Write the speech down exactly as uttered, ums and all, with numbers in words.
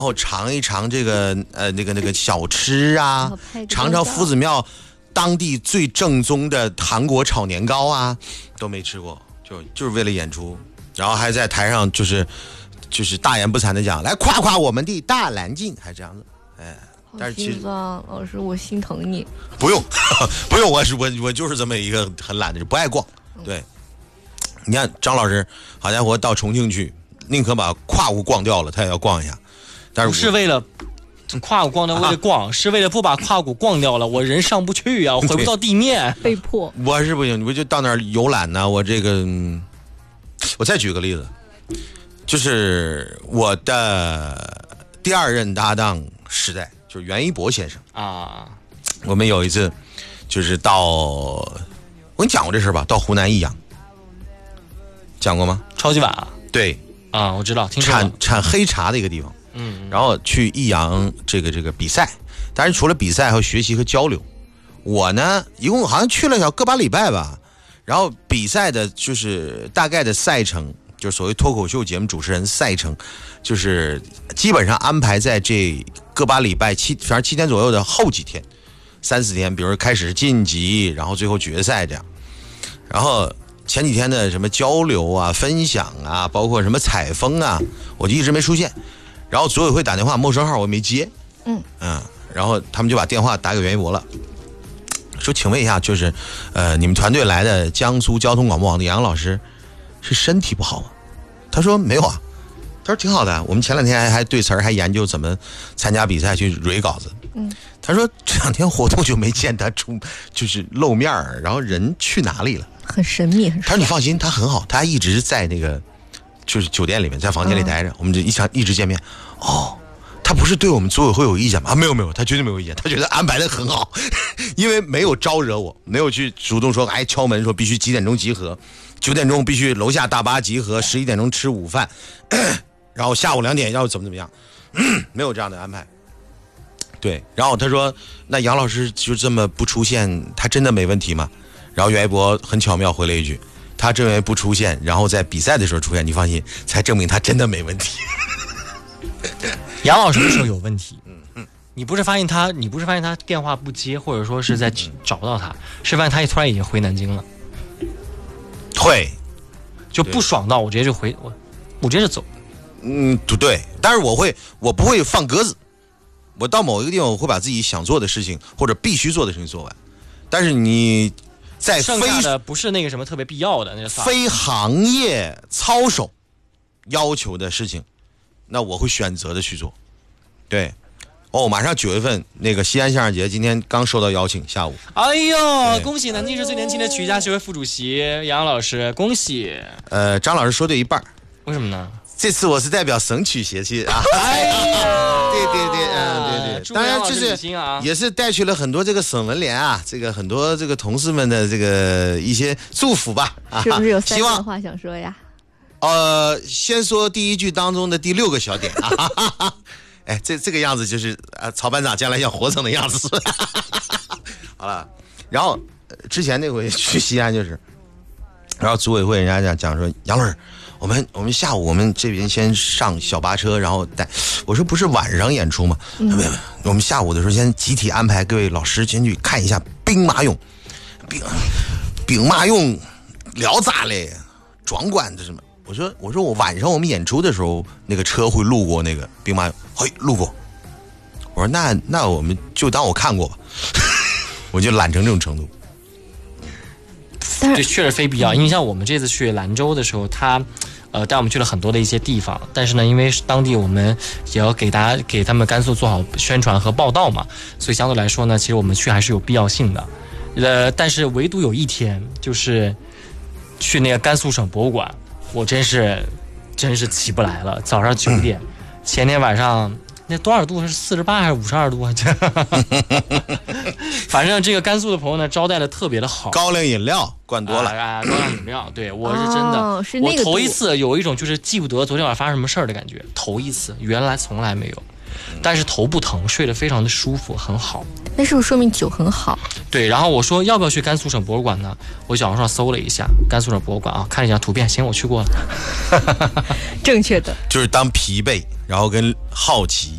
后尝一尝这个呃那个那个小吃啊，尝尝夫子庙当地最正宗的韩国炒年糕啊，都没吃过，就就是为了演出，然后还在台上就是就是大言不惭的讲，来夸夸我们的大蓝镜，还这样子，哎。但是其实老师，我心疼你。 不用，不用，我是我我就是这么一个很懒的人，不爱逛。对，你看张老师，好家伙，到重庆去，宁可把胯骨逛掉了，他也要逛一下。但是不是为了胯骨逛掉，为了逛，啊、是为了不把胯骨逛掉了，我人上不去啊，我回不到地面， 被迫。 我是不行，你不就到那儿游览呢？我这个，我再举个例子，就是我的第二任搭档时代。就是袁一博先生啊，我们有一次就是到，我跟你讲过这事吧？到湖南益阳，讲过吗？ 超级碗。 对啊，我知道，听说产产黑茶的一个地方。嗯，然后去益阳这个这个比赛，但是除了比赛还有学习和交流。我呢，一共好像去了小个把礼拜吧。然后比赛的就是大概的赛程，就是所谓脱口秀节目主持人赛程，就是基本上安排在这个把礼拜七，反正七天左右的后几天，三四天，比如说开始晋级，然后最后决赛这样。然后前几天的什么交流啊、分享啊，包括什么采风啊，我就一直没出现。然后组委会打电话，陌生号我没接，嗯嗯，然后他们就把电话打给袁一博了，说请问一下，就是呃你们团队来的江苏交通广播网的杨老师是身体不好吗？他说没有啊。他说挺好的，我们前两天还还对词儿，还研究怎么参加比赛去蕊稿子。嗯，他说这两天活动就没见他出，就是露面儿，然后人去哪里了？ 很神秘，很神秘。 他说你放心，他很好，他一直在那个就是酒店里面，在房间里待着，嗯、我们就一场一直见面。哦，他不是对我们组委会有意见吗？啊，没有没有，他绝对没有意见，他觉得安排的很好，因为没有招惹我，没有去主动说哎敲门说必须几点钟集合，九点钟必须楼下大巴集合，十一点钟吃午饭。然后下午两点要怎么怎么样，没有这样的安排。对，然后他说：“那杨老师就这么不出现，他真的没问题吗？”然后袁一博很巧妙回了一句：“他这为不出现，然后在比赛的时候出现，你放心，才证明他真的没问题。” 杨老师的时候有问题，嗯嗯，你不是发现他，你不是发现他电话不接，或者说是在找不到他，是发现他突然已经回南京了， 会， 就不爽到我直接就回我，我直接就走。 嗯，对，但是我会，我不会放鸽子。我到某一个地方，我会把自己想做的事情或者必须做的事情做完。但是你在非剩下的不是那个什么特别必要的那个非行业操守要求的事情，那我会选择的去做。对，哦，马上九月份那个西安相声节，今天刚收到邀请，下午。 哎呦，恭喜南京市最年轻的曲艺家协会副主席杨老师，恭喜！ 呃，张老师说对一半。 为什么呢？ 这次我是代表省曲协去啊，哎呀，对对对，嗯，对对，当然就是也是带去了很多这个省文联啊，这个很多这个同事们的这个一些祝福吧， 啊、是不是有三段话想说呀？ 呃，先说第一句当中的第六个小点啊，哈哈哈哎，这这个样子就是啊，曹班长将来想活成的样子，好了，然后之前那回去西安就是，然后组委会人家讲讲说杨老师。我们我们下午我们这边先上小巴车，然后带。我说不是晚上演出吗？嗯、没有，我们下午的时候先集体安排各位老师先去看一下兵马俑，兵兵马俑聊咋嘞？壮观的什么？我说我说我晚上我们演出的时候，那个车会路过那个兵马俑，会路过。我说那那我们就当我看过吧，我就懒成这种程度。 这确实非必要，因为像我们这次去兰州的时候，他呃带我们去了很多的一些地方，但是呢，因为当地我们也要给大家给他们甘肃做好宣传和报道嘛，所以相对来说呢，其实我们去还是有必要性的。呃，但是唯独有一天，就是去那个甘肃省博物馆，我真是真是起不来了。早上九点，前天晚上。那多少度是四十八还是五十二度啊？反正这个甘肃的朋友呢，招待的特别的好， 高粱饮料灌多了啊，高粱饮料，对我是真的， 哦、是那个我头一次有一种就是记不得昨天晚上发生什么事儿的感觉，头一次，原来从来没有，但是头不疼，睡得非常的舒服，很好。 那是不是说明酒很好？ 对，然后我说要不要去甘肃省博物馆呢？我小红书上搜了一下甘肃省博物馆啊，看了一下图片，行，我去过了。 正确的， 就是当疲惫，然后跟好奇。